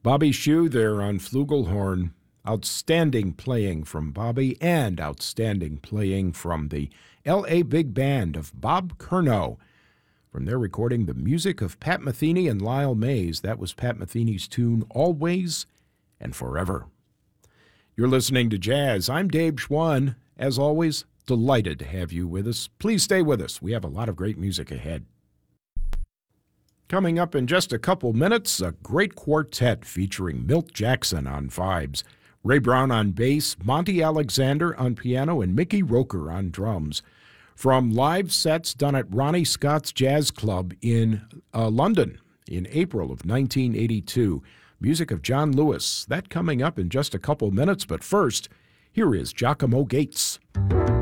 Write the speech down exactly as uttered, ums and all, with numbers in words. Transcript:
Bobby Shew there on flugelhorn. Outstanding playing from Bobby and outstanding playing from the L A Big Band of Bob Curnow. From their recording, The Music of Pat Metheny and Lyle Mays. That was Pat Metheny's tune, Always and Forever. You're listening to Jazz. I'm Dave Schwann. As always, delighted to have you with us. Please stay with us. We have a lot of great music ahead. Coming up in just a couple minutes, a great quartet featuring Milt Jackson on vibes, Ray Brown on bass, Monty Alexander on piano, and Mickey Roker on drums. From live sets done at Ronnie Scott's Jazz Club in uh, London in April of nineteen eighty-two. Music of John Lewis. That coming up in just a couple minutes, but first, here is Giacomo Gates.